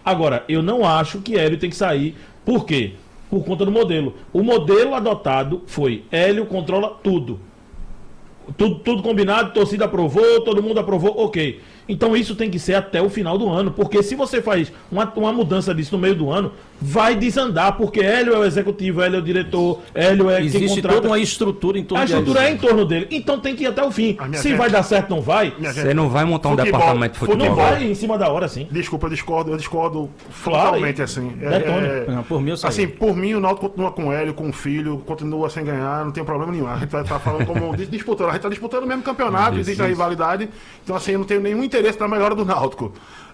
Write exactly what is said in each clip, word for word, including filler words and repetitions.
Agora, eu não acho que Hélio tem que sair. Por quê? Por conta do modelo. O modelo adotado foi Hélio controla tudo. Tudo, tudo combinado, torcida aprovou, todo mundo aprovou, ok. Então isso tem que ser até o final do ano, porque se você faz uma, uma mudança disso no meio do ano, vai desandar, porque Hélio é o executivo, Hélio é o diretor, Hélio é Existe quem contrata. toda uma estrutura em torno A estrutura dele. é em torno dele, então tem que ir até o fim. Se gente, vai dar certo, não vai, Você não vai montar um Futebol, departamento de futebol. não agora. vai em cima da hora, sim. Desculpa, eu discordo, eu discordo Claro, frontalmente, e- assim. É, detone. é- Não, por mim eu saí. assim, por mim, o Náutico continua com o Hélio, com o filho, continua sem ganhar, não tem problema nenhum. A gente vai estar falando como dis- disputando, a gente está disputando o mesmo campeonato, Isso, existe a isso. rivalidade, então assim, eu não tenho nenhum interesse na melhora do Náutico.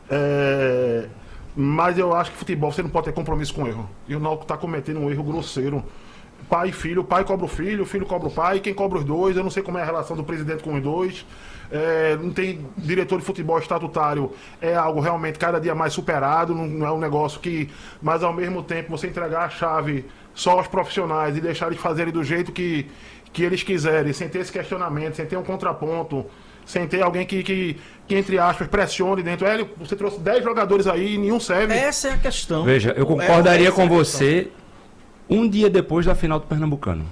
É, mas eu acho que futebol você não pode ter compromisso com erro. E o Náutico está cometendo um erro grosseiro. Pai e filho, o pai cobra o filho, o filho cobra o pai, quem cobra os dois, eu não sei como é a relação do presidente com os dois. É, não tem diretor de futebol estatutário, é algo realmente cada dia mais superado, não, não é um negócio que, mas ao mesmo tempo você entregar a chave só aos profissionais e deixar eles fazerem do jeito que, que eles quiserem, sem ter esse questionamento, sem ter um contraponto, sem ter alguém que, que, que entre aspas, pressione dentro. Hélio, você trouxe dez jogadores aí e nenhum serve. Essa é a questão. Veja, eu É, concordaria essa com é a você um dia depois da final do Pernambucano.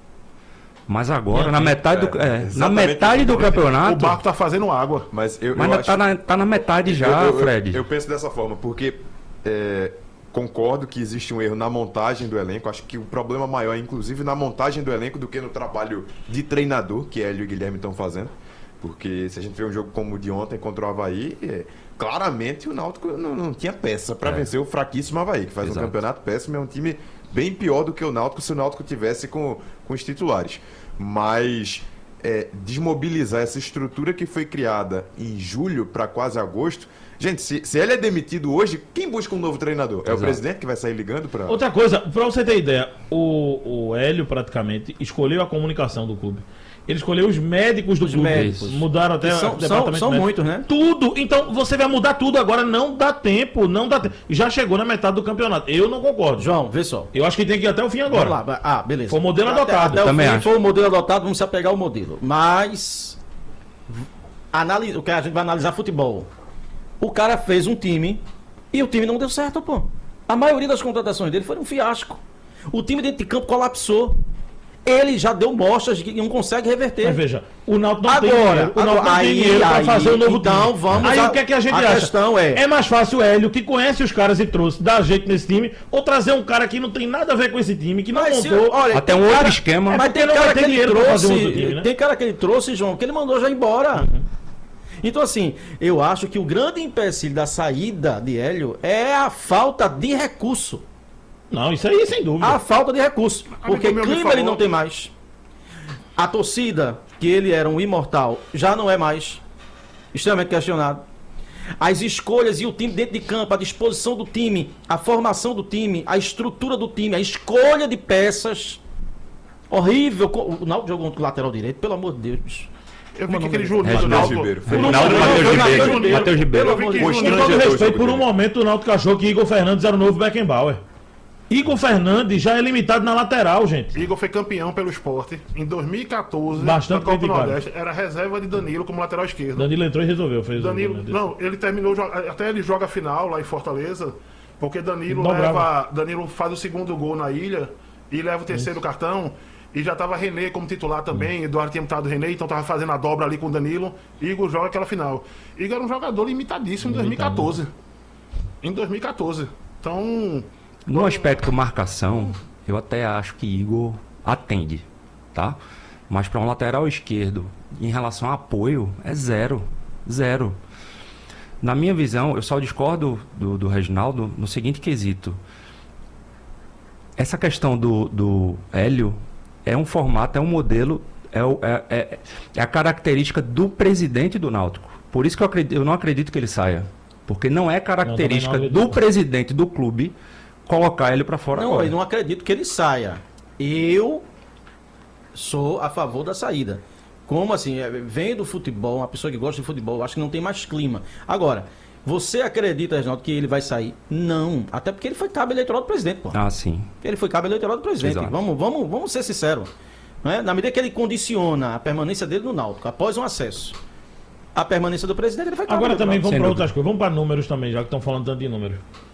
Mas agora, na metade do, é, é, na exatamente metade do isso. O campeonato. barco tá fazendo água. Mas eu, Mas eu na- acho... tá, na, tá na metade já, eu, eu, Fred. Eu, eu penso dessa forma, porque é, concordo que existe um erro na montagem do elenco. Acho que o problema maior é, inclusive, na montagem do elenco do que no trabalho de treinador, que Hélio e Guilherme estão fazendo. Porque se a gente vê um jogo como o de ontem contra o Avaí, é, claramente o Náutico não, não tinha peça para É. vencer o fraquíssimo Avaí, que faz Exato. um campeonato péssimo, é um time bem pior do que o Náutico se o Náutico tivesse com, com os titulares. Mas é, desmobilizar essa estrutura que foi criada em julho para quase agosto. Gente, se, se ele é demitido hoje, quem busca um novo treinador? É Exato. o presidente que vai sair ligando para. Outra coisa, pra você ter ideia, o, o Hélio praticamente escolheu a comunicação do clube. Ele escolheu os médicos do Os clube. médicos. Mudaram até Que o são- departamento são- são médico. muitos, né? Tudo. Então você vai mudar tudo agora. Não dá tempo. Não dá tempo. Já chegou na metade do campeonato. Eu não concordo. João, vê só. Eu acho que tem que ir até o fim agora. Vamos lá. Ah, beleza. Foi o modelo Até- adotado. Até o Também fim acho. foi o modelo adotado, vamos se apegar ao modelo. Mas analisa, o que a gente vai analisar futebol. O cara fez um time e o time não deu certo, pô. A maioria das contratações dele foi um fiasco. O time dentro de campo colapsou. Ele já deu mostras de que não consegue reverter. Mas veja, o Náutico não tem Agora, dinheiro. O Náutico agora, não tem aí, dinheiro pra aí, fazer o novo então, time. vamos Aí a- o que é que a gente a acha? questão é- É mais fácil o Hélio, que conhece os caras e trouxe, dar jeito nesse time, ou trazer um cara que não tem nada a ver com esse time, que não Mas se- montou. olha, Até tem um outro cara- esquema. Mas porque tem não cara vai ter que ele dinheiro pra fazer um trouxe. outro time, né? Tem cara que ele trouxe, João, que ele mandou já embora. Então, assim, eu acho que o grande empecilho da saída de Hélio é a falta de recurso. Não, isso aí sem dúvida. A falta de recurso. Porque meu me clima falou- ele não tem mais. A torcida, que ele era um imortal, já não é mais. Extremamente questionado. As escolhas e o time dentro de campo, a disposição do time, a formação do time, a estrutura do time, a escolha de peças. Horrível. O Náutico jogou contra o lateral direito, pelo amor de Deus, bicho. Eu vi que Não, aquele não, Juninho do Reginaldo Náutico... Ribeiro. Por um Ronaldo momento- Matheus Foi Ribeiro. Juninho. Matheus Ribeiro. Eu vi que O Juninho- Com todo Constrangedor respeito, jogo por um dele. momento o Náutico achou que Igor Fernandes era o novo Beckenbauer. Igor Fernandes já é limitado na lateral, gente. Igor foi campeão pelo Sport em dois mil e quatorze. Bastante na Copa do criticado. Nordeste. Era reserva de Danilo como lateral esquerdo. Danilo entrou e resolveu. Fez o Danilo, gol, né? não, ele terminou, jo- até ele joga a final lá em Fortaleza, porque Danilo Dobrava. leva, Danilo faz o segundo gol na ilha e leva o terceiro cartão. E já tava René como titular também, Eduardo tinha mutado o René, então tava fazendo a dobra ali com o Danilo. Igor joga aquela final. Igor era um jogador limitadíssimo em dois mil e quatorze. Em dois mil e quatorze. Então, No aspecto marcação, eu até acho que Igor atende, tá? Mas para um lateral esquerdo, em relação a apoio, é zero. Zero. Na minha visão, eu só discordo do, do Reginaldo no seguinte quesito. Essa questão do, do Hélio é um formato, é um modelo, é, o- é, é, é a característica do presidente do Náutico. Por isso que eu, acredito, eu não acredito que ele saia. Porque não é característica também não do acredito. presidente do clube colocar ele para fora Não, agora. eu não acredito que ele saia. Eu sou a favor da saída. Como assim? é, Vem do futebol, uma pessoa que gosta de futebol, acho que não tem mais clima. Agora, você acredita, Reginaldo, que ele vai sair? Não. Até porque ele foi cabo eleitoral do presidente, pô. Ah, sim. Ele foi cabo eleitoral do presidente. Exato. Vamos, vamos, vamos ser sinceros. Né? Na medida que ele condiciona a permanência dele no Náutico, após um acesso, a permanência do presidente, ele vai cabo Agora também eleitoral. vamos Sem para dúvida. outras coisas. Vamos para números também, já que estão falando tanto de números.